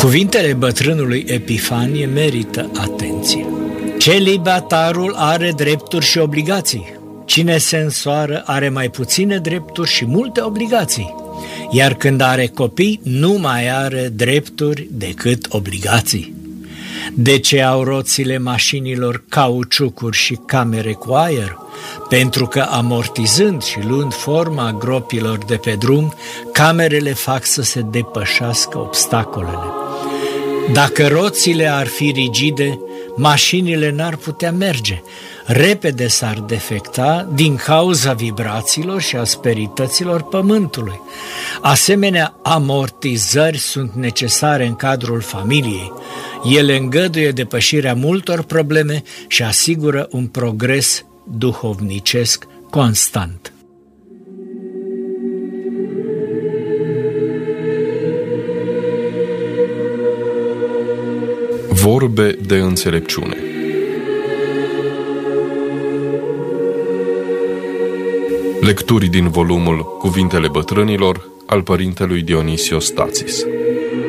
Cuvintele bătrânului Epifanie merită atenție. Celibatarul are drepturi și obligații. Cine se însoară are mai puține drepturi și multe obligații. Iar când are copii, nu mai are drepturi decât obligații. De ce au roțile mașinilor cauciucuri și camere cu aer? Pentru că amortizând și luând forma gropilor de pe drum, camerele fac să se depășească obstacolele. Dacă roțile ar fi rigide, mașinile n-ar putea merge. Repede s-ar defecta din cauza vibrațiilor și asperităților pământului. Asemenea, amortizări sunt necesare în cadrul familiei. Ele îngăduie depășirea multor probleme și asigură un progres duhovnicesc constant. Vorbe de înțelepciune. Lecturi din volumul Cuvintele bătrânilor al părintelui Dionisios Stațis.